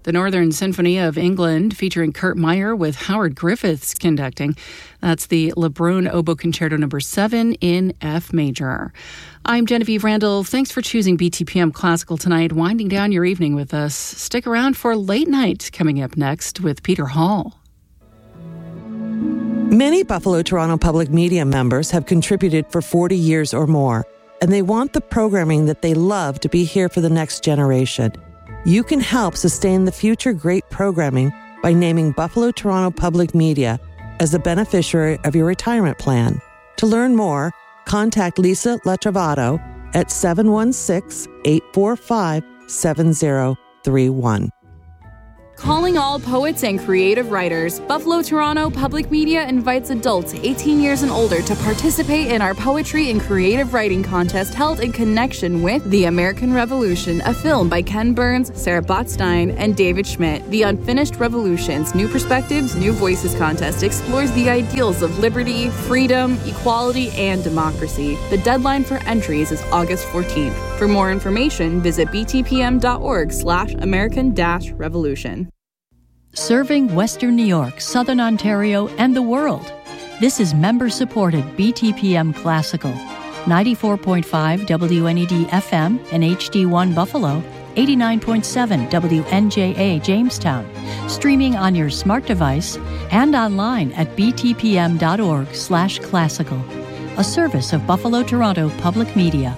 The Northern Symphony of England, featuring Kurt Meyer with Howard Griffiths conducting. That's the Lebrun Oboe Concerto No. 7 in F major. I'm Genevieve Randall. Thanks for choosing BTPM Classical tonight, winding down your evening with us. Stick around for Late Night coming up next with Peter Hall. Many Buffalo Toronto Public Media members have contributed for 40 years or more, and they want the programming that they love to be here for the next generation. You can help sustain the future great programming by naming Buffalo Toronto Public Media as the beneficiary of your retirement plan. To learn more, contact Lisa Latrovato at 716-845-7031. Calling all poets and creative writers, Buffalo Toronto Public Media invites adults 18 years and older to participate in our poetry and creative writing contest held in connection with The American Revolution, a film by Ken Burns, Sarah Botstein, and David Schmidt. The Unfinished Revolutions, New Perspectives, New Voices contest explores the ideals of liberty, freedom, equality, and democracy. The deadline for entries is August 14th. For more information, visit btpm.org/American-Revolution. Serving Western New York, Southern Ontario, and the world. This is member-supported BTPM Classical. 94.5 WNED FM and HD1 Buffalo, 89.7 WNJA Jamestown. Streaming on your smart device and online at btpm.org/classical. A service of Buffalo Toronto Public Media.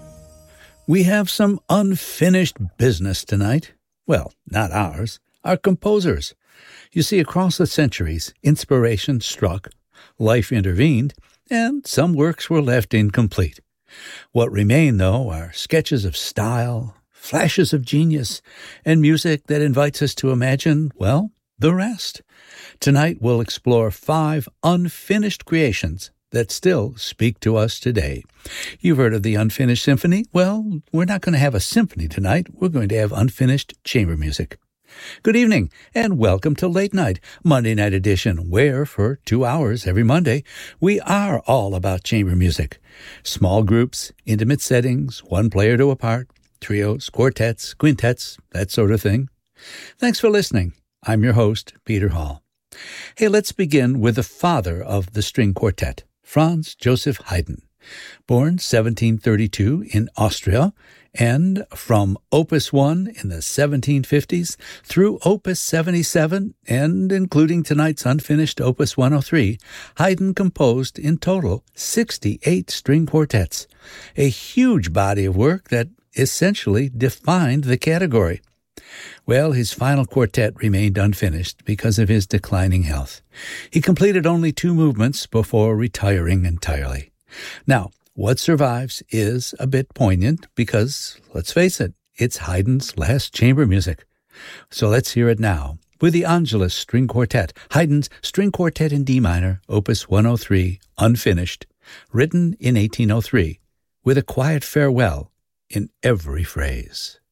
We have some unfinished business tonight. Well, not ours. Our composers. You see, across the centuries, inspiration struck, life intervened, and some works were left incomplete. What remain, though, are sketches of style, flashes of genius, and music that invites us to imagine, well, the rest. Tonight we'll explore 5 unfinished creations that still speak to us today. You've heard of the Unfinished Symphony? Well, we're not going to have a symphony tonight. We're going to have unfinished chamber music. Good evening, and welcome to Late Night, Monday night edition, where, for 2 hours every Monday, we are all about chamber music. Small groups, intimate settings, one player to a part, trios, quartets, quintets, that sort of thing. Thanks for listening. I'm your host, Peter Hall. Hey, let's begin with the father of the string quartet, Franz Joseph Haydn. Born 1732 in Austria, and from Opus 1 in the 1750s through Opus 77 and including tonight's unfinished Opus 103, Haydn composed in total 68 string quartets, a huge body of work that essentially defined the category. Well, his final quartet remained unfinished because of his declining health. He completed only 2 movements before retiring entirely. Now, what survives is a bit poignant because, let's face it, it's Haydn's last chamber music. So let's hear it now with the Angelus String Quartet, Haydn's String Quartet in D minor, Opus 103, unfinished, written in 1803, with a quiet farewell in every phrase.